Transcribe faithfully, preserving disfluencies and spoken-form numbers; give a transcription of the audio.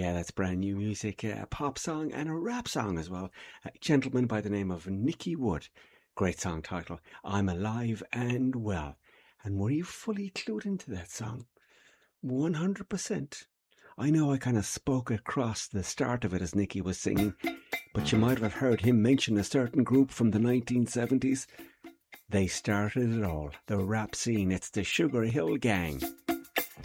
Yeah, that's brand new music, a pop song and a rap song as well. A gentleman by the name of Nicky Wood. Great song title, I'm Alive and Well. And were you fully clued into that song? one hundred percent. I know I kind of spoke across the start of it as Nicky was singing, but you might have heard him mention a certain group from the nineteen seventies. They started it all, the rap scene. It's the Sugar Hill Gang.